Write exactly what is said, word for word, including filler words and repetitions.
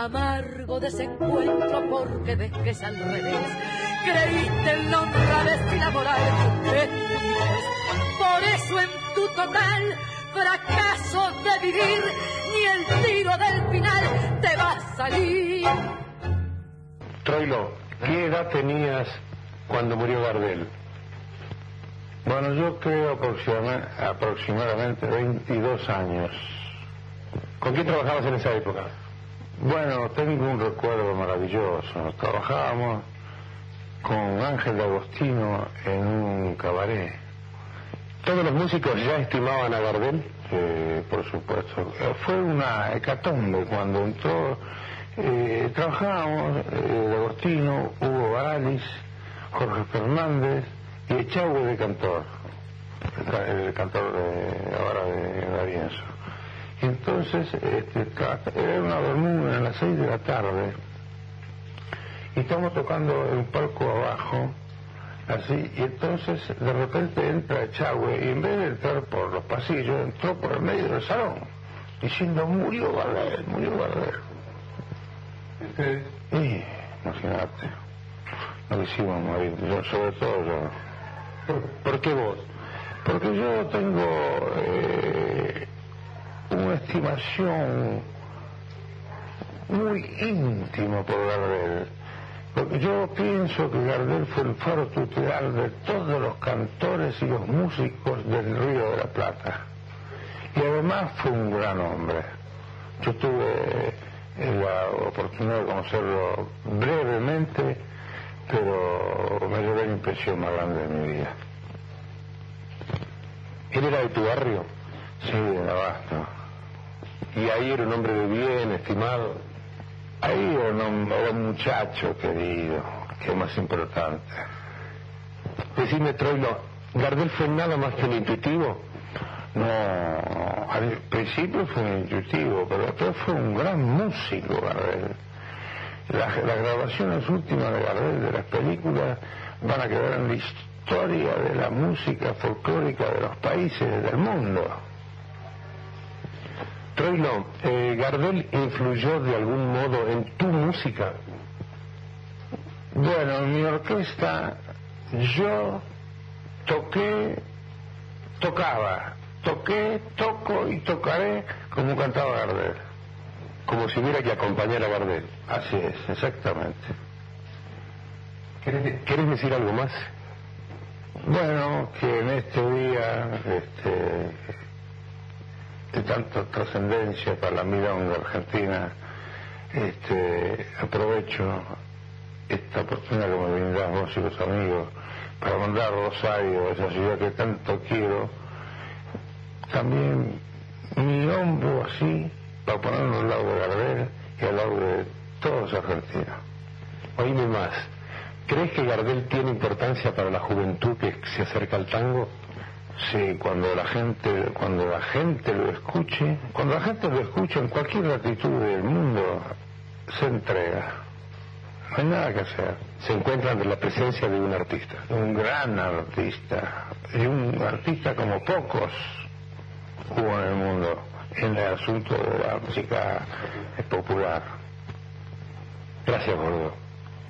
amargo desencuentro porque ves que es al revés. Creíste en la honradez y la moral que tienes. Por eso en tu total fracaso de vivir, ni el tiro del final te va a salir. Troilo, ¿qué edad tenías cuando murió Gardel? Bueno, yo creo aproximadamente, aproximadamente veintidós años. ¿Con quién trabajabas en esa época? Bueno, tengo un recuerdo maravilloso. Trabajábamos con Ángel D'Agostino en un cabaret. ¿Todos los músicos ya estimaban a Gardel? Sí, por supuesto. Fue una hecatombe cuando entró. Eh, trabajábamos eh, D'Agostino, Hugo Baralis, Jorge Fernández y Echagüe de cantor, el, el cantor de ahora de D'Arienzo. Y entonces este, era una bermuda a las seis de la tarde y estamos tocando en un palco abajo, así, y entonces de repente entra Echagüe y en vez de entrar por los pasillos entró por el medio del salón diciendo murió Gardel, murió Gardel. Y imagínate, nos hicimos morir, yo, sobre todo yo. ¿Por, ¿Por qué vos? Porque yo tengo eh, una estimación muy íntima por Gardel. Porque yo pienso que Gardel fue el faro tutelar de todos los cantores y los músicos del Río de la Plata. Y además fue un gran hombre. Yo tuve la oportunidad de conocerlo brevemente, pero me llevé la impresión más grande de mi vida. ¿Él era de tu barrio? Sí, de Abasto. ¿Y ahí era un hombre de bien, estimado? Ahí era un, era un muchacho querido, que es más importante. Decime, Troilo, ¿Gardel fue nada más que un intuitivo? No, al principio fue un intuitivo, pero después fue un gran músico Gardel. Las, las grabaciones últimas de Gardel de las películas van a quedar en la historia de la música folclórica de los países del mundo. Troilo, eh, ¿Gardel influyó de algún modo en tu música? Bueno, en mi orquesta yo toqué, tocaba, toqué, toco y tocaré como cantaba Gardel. Como si hubiera que acompañar a Gardel. Así es, exactamente. ¿Querés, ¿querés decir algo más? Bueno, que en este día este, de tanta trascendencia para la milonga argentina, este, aprovecho esta oportunidad que me brindás vos y los amigos para mandar a Rosario, esa ciudad que tanto quiero, también mi hombro así, para ponerlo al lado de Gardel y al lado de todos los argentinos. Oíme más, ¿crees que Gardel tiene importancia para la juventud que se acerca al tango? Sí, cuando la gente, cuando la gente lo escuche, cuando la gente lo escucha en cualquier latitud del mundo, se entrega. No hay nada que hacer. Se encuentra ante la presencia de un artista. Un gran artista, y un artista como pocos hubo en el mundo en el asunto de la música popular. Gracias, Gordo.